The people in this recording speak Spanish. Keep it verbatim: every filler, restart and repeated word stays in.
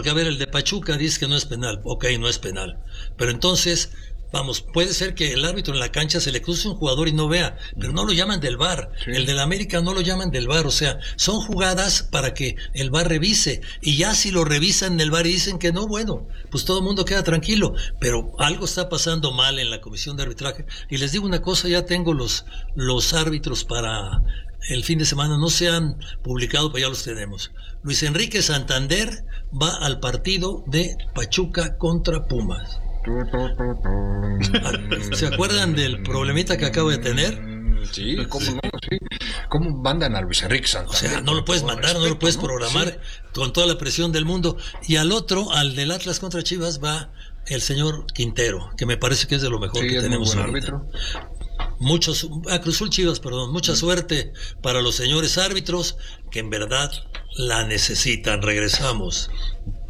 porque a ver, el de Pachuca dice que no es penal, ok, no es penal, pero entonces, vamos, puede ser que el árbitro en la cancha se le cruce un jugador y no vea, pero no lo llaman del V A R, sí. El del América no lo llaman del V A R, o sea, son jugadas para que el V A R revise, y ya si lo revisan en el V A R y dicen que no, bueno, pues todo el mundo queda tranquilo, pero algo está pasando mal en la comisión de arbitraje, y les digo una cosa, ya tengo los, los árbitros para el fin de semana, no se han publicado, pero ya los tenemos. Luis Enrique Santander va al partido de Pachuca contra Pumas. ¿Se acuerdan del problemita que acabo de tener? Sí, cómo no, sí. ¿Cómo mandan a Luis Enrique Santander? O sea, no lo puedes mandar, respeto, no lo puedes programar, ¿no? Con toda la presión del mundo. Y al otro, al del Atlas contra Chivas, va el señor Quintero, que me parece que es de lo mejor sí, que es tenemos. Muy buen árbitro. Muchos, a Cruz Azul Chivas, perdón, mucha suerte para los señores árbitros, que en verdad la necesitan. Regresamos.